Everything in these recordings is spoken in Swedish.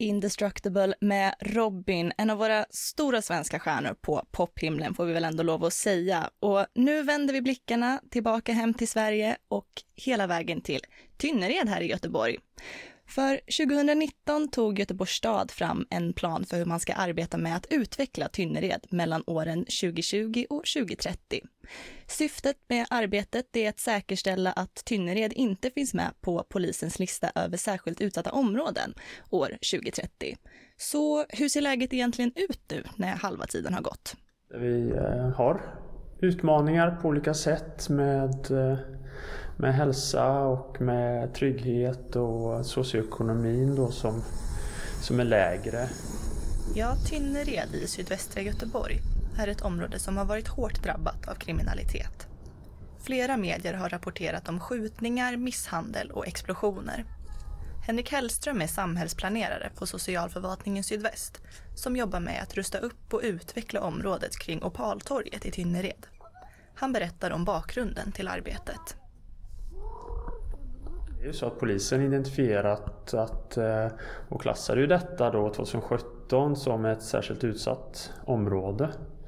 Indestructible med Robin, en av våra stora svenska stjärnor på pophimlen får vi väl ändå lov att säga. Och nu vänder vi blickarna tillbaka hem till Sverige och hela vägen till Tynnered här i Göteborg. För 2019 tog Göteborgs stad fram en plan för hur man ska arbeta med att utveckla Tynnered mellan åren 2020 och 2030. Syftet med arbetet är att säkerställa att Tynnered inte finns med på polisens lista över särskilt utsatta områden år 2030. Så hur ser läget egentligen ut nu när halva tiden har gått? Vi har utmaningar på olika sätt med hälsa och med trygghet och socioekonomin då som är lägre. Ja, Tynnered i sydvästra Göteborg är ett område som har varit hårt drabbat av kriminalitet. Flera medier har rapporterat om skjutningar, misshandel och explosioner. Henrik Hellström är samhällsplanerare på Socialförvaltningen Sydväst som jobbar med att rusta upp och utveckla området kring Opaltorget i Tynnered. Han berättar om bakgrunden till arbetet. Det är ju så att polisen identifierat och klassade ju detta då 2017 som ett särskilt utsatt område.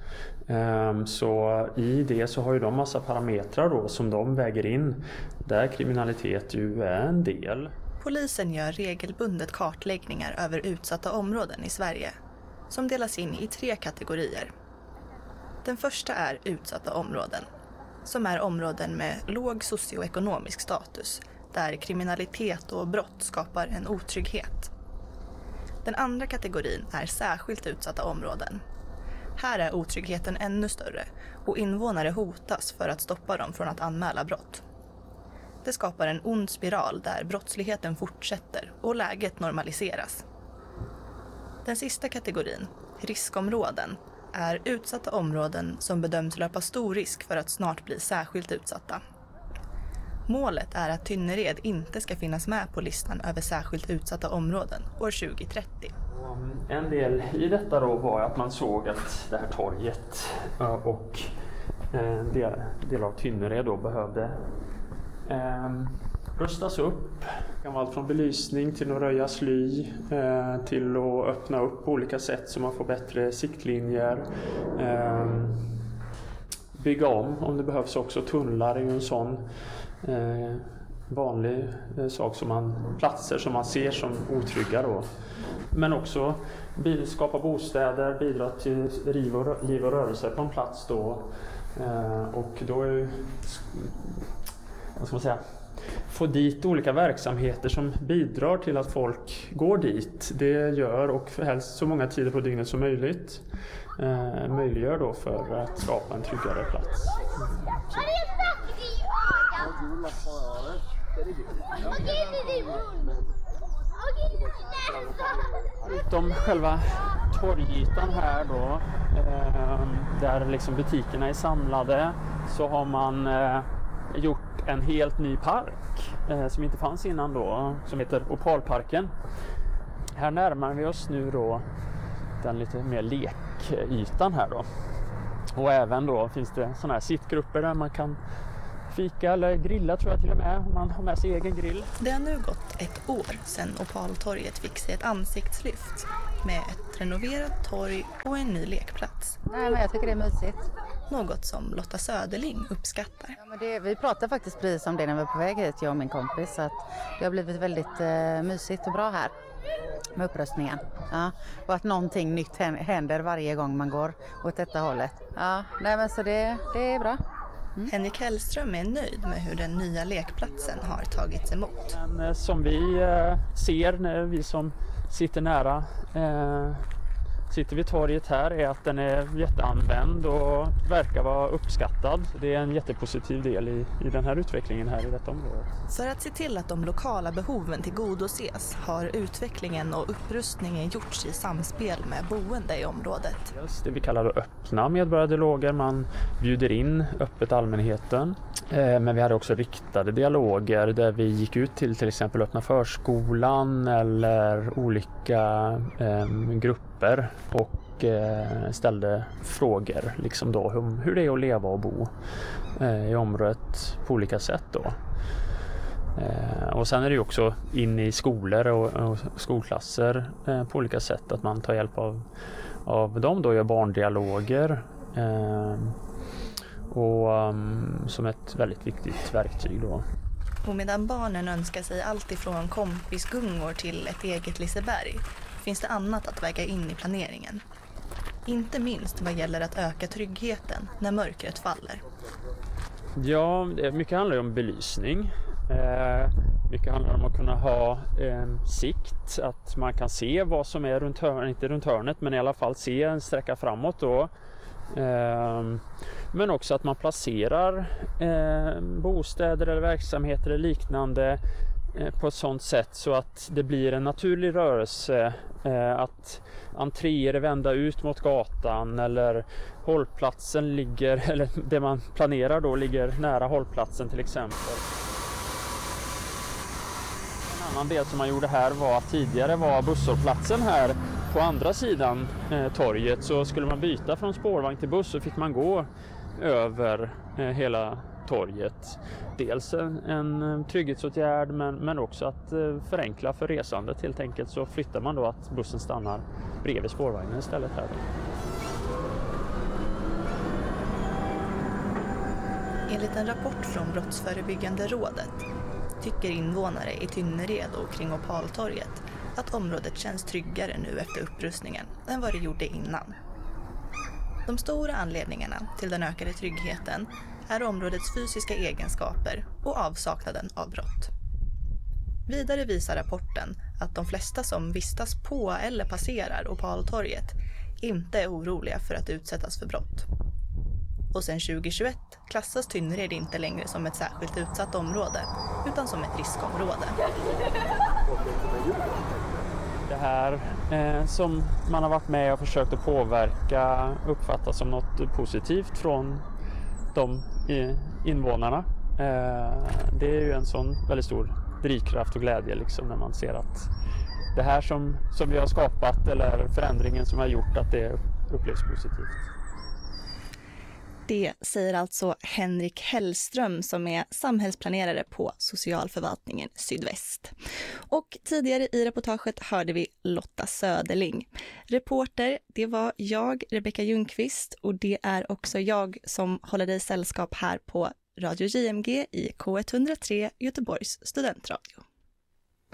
Så i det så har ju de massa parametrar då som de väger in där kriminalitet ju är en del. Polisen gör regelbundet kartläggningar över utsatta områden i Sverige som delas in i 3 kategorier. Den första är utsatta områden, som är områden med låg socioekonomisk status där kriminalitet och brott skapar en otrygghet. Den andra kategorin är särskilt utsatta områden. Här är otryggheten ännu större och invånare hotas för att stoppa dem från att anmäla brott. Det skapar en ond spiral där brottsligheten fortsätter och läget normaliseras. Den sista kategorin, riskområden, är utsatta områden som bedöms löpa stor risk för att snart bli särskilt utsatta. Målet är att Tynnered inte ska finnas med på listan över särskilt utsatta områden år 2030. En del i detta då var att man såg att det här torget och del av Tynnered då behövde rustas upp. Det kan vara allt från belysning till att röja sly till att öppna upp på olika sätt så man får bättre siktlinjer. Bygga om det behövs också. Tunnlar är ju en sån vanlig sak platser som man ser som otrygga då. Men också skapa bostäder, bidra till liv och rörelse på en plats då. Och då är få dit olika verksamheter som bidrar till att folk går dit. Det gör och helst så många tider på dygnet som möjligt möjliggör då för att skapa en tryggare plats. Utom själva torgytan här då, där liksom butikerna är samlade, så har man gjort en helt ny park som inte fanns innan då, som heter Opalparken. Här närmar vi oss nu då den lite mer lekytan här då. Och även då finns det sådana här sittgrupper där man kan fika eller grilla, tror jag till och med, om man har med sig egen grill. Det har nu gått ett år sedan Opaltorget fick sig ett ansiktslyft med ett renoverat torg och en ny lekplats. Nej, men jag tycker det är mysigt. Något som Lotta Söderling uppskattar. Ja, men vi pratade faktiskt precis om det när vi var på väg hit, jag och min kompis, att det har blivit väldigt mysigt och bra här med upprustningen. Ja, och att någonting nytt händer varje gång man går åt detta hållet. Ja, nej, men så det är bra. Henrik Hellström är nöjd med hur den nya lekplatsen har tagits emot. Men som vi ser när vi som sitter nära sitter vid torget här är att den är jätteanvänd och verkar vara uppskattad. Det är en jättepositiv del i den här utvecklingen här i detta område. För att se till att de lokala behoven tillgodoses har utvecklingen och upprustningen gjorts i samspel med boende i området. Just det vi kallar öppna medborgardialoger. Man bjuder in öppet allmänheten. Men vi hade också riktade dialoger där vi gick ut till exempel öppna förskolan eller olika grupper och ställde frågor liksom då, hur det är att leva och bo i området på olika sätt då. Och sen är det ju också in i skolor och skolklasser på olika sätt att man tar hjälp av dem då, gör barndialoger och som ett väldigt viktigt verktyg då. Och medan barnen önskar sig allt ifrån kompisgungor till ett eget Liseberg finns det annat att väga in i planeringen. Inte minst vad gäller att öka tryggheten när mörkret faller. Ja, mycket handlar om belysning. Mycket handlar om att kunna ha sikt, att man kan se vad som är runt hörnet, inte runt hörnet men i alla fall se en sträcka framåt då. Men också att man placerar bostäder eller verksamheter eller liknande på ett sådant sätt så att det blir en naturlig rörelse, att entréer är vända ut mot gatan eller hållplatsen ligger, eller det man planerar då ligger nära hållplatsen till exempel. En annan del som man gjorde här var att tidigare var busshållplatsen här på andra sidan torget, så skulle man byta från spårvagn till buss så fick man gå över hela torget. Dels en trygghetsåtgärd men också att förenkla för resandet helt enkelt, så flyttar man då att bussen stannar bredvid spårvagnen istället här. Enligt en rapport från Brottsförebyggande rådet tycker invånare i Tynnered och kring Opaltorget att området känns tryggare nu efter upprustningen än vad det gjorde innan. De stora anledningarna till den ökade tryggheten är områdets fysiska egenskaper och avsaknaden av brott. Vidare visar rapporten att de flesta som vistas på eller passerar Opaltorget inte är oroliga för att utsättas för brott. Och sedan 2021 klassas Tynnered inte längre som ett särskilt utsatt område utan som ett riskområde. Det här som man har varit med och försökt att påverka uppfattas som något positivt från de invånarna. Det är ju en sån väldigt stor drivkraft och glädje liksom, när man ser att det här som vi har skapat eller förändringen som har gjort att det upplevs positivt. Det säger alltså Henrik Hellström som är samhällsplanerare på Socialförvaltningen Sydväst. Och tidigare i reportaget hörde vi Lotta Söderling. Reporter, det var jag, Rebecka Ljungqvist, och det är också jag som håller dig sällskap här på Radio JMG i K103 Göteborgs studentradio.